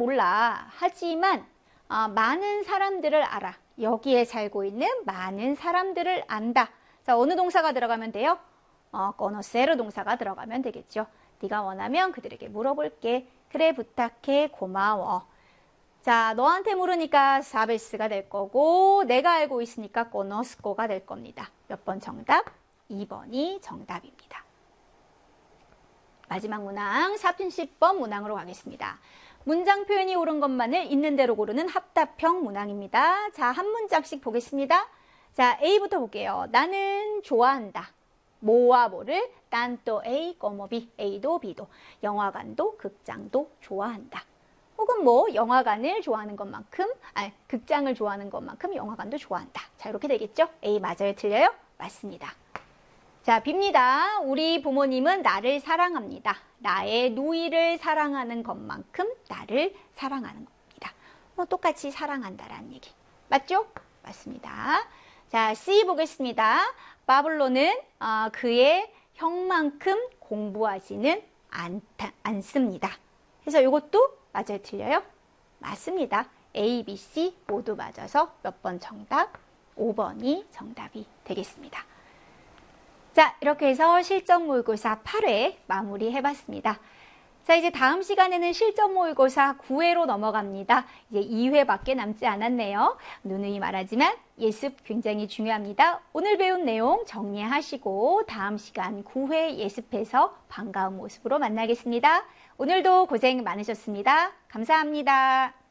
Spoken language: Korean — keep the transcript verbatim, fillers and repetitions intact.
몰라. 하지만 어, 많은 사람들을 알아. 여기에 살고 있는 많은 사람들을 안다. 자, 어느 동사가 들어가면 돼요? 어, conocer 동사가 들어가면 되겠죠. 네가 원하면 그들에게 물어볼게. 그래, 부탁해, 고마워. 자, 너한테 물으니까 sabes가 될 거고 내가 알고 있으니까 conozco가 될 겁니다. 몇 번 정답? 이 번이 정답입니다. 마지막 문항 사십 번 문항으로 가겠습니다. 문장 표현이 옳은 것만을 있는 대로 고르는 합답형 문항입니다. 자, 한 문장씩 보겠습니다. 자, A부터 볼게요. 나는 좋아한다. 뭐와 뭐를? tanto A como B. A도 B도. 영화관도 극장도 좋아한다. 혹은 뭐 영화관을 좋아하는 것만큼, 아니, 극장을 좋아하는 것만큼 영화관도 좋아한다. 자, 이렇게 되겠죠? A 맞아요? 틀려요? 맞습니다. 자, B입니다. 우리 부모님은 나를 사랑합니다. 나의 누이를 사랑하는 것만큼 나를 사랑하는 겁니다. 뭐 똑같이 사랑한다라는 얘기. 맞죠? 맞습니다. 자, C 보겠습니다. 바블로는 어, 그의 형만큼 공부하지는 않다, 않습니다. 그래서 이것도 맞아요? 틀려요? 맞습니다. A, B, C 모두 맞아서 몇 번 정답? 오 번이 정답이 되겠습니다. 자, 이렇게 해서 실전 모의고사 팔 회 마무리해봤습니다. 자, 이제 다음 시간에는 실전 모의고사 구 회로 넘어갑니다. 이제 이 회밖에 남지 않았네요. 누누이 말하지만 예습 굉장히 중요합니다. 오늘 배운 내용 정리하시고 다음 시간 구 회 예습해서 반가운 모습으로 만나겠습니다. 오늘도 고생 많으셨습니다. 감사합니다.